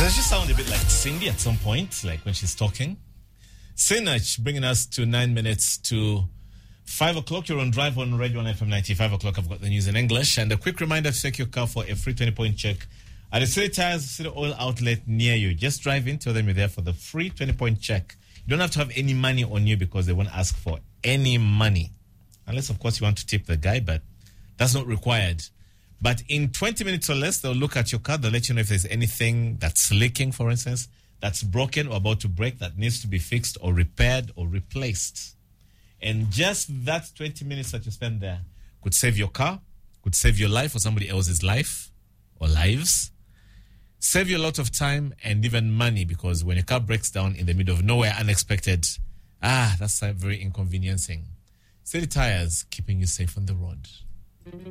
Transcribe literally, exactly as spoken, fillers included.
Does she sound a bit like Cindy at some point, like when she's talking? Sinach bringing us to nine minutes to five o'clock. You're on Drive on Radio one F M ninety-five o'clock. I've got the news in English. And a quick reminder to take your car for a free twenty-point check at the City Tires City Oil outlet near you. Just drive in, tell them you're there for the free twenty-point check. You don't have to have any money on you because they won't ask for any money. Unless, of course, you want to tip the guy, but that's not required. But in twenty minutes or less, they'll look at your car. They'll let you know if there's anything that's leaking, for instance, that's broken or about to break, that needs to be fixed or repaired or replaced. And just that twenty minutes that you spend there could save your car, could save your life or somebody else's life or lives, save you a lot of time and even money, because when your car breaks down in the middle of nowhere, unexpected, ah, that's very inconveniencing. City Tires, keeping you safe on the road.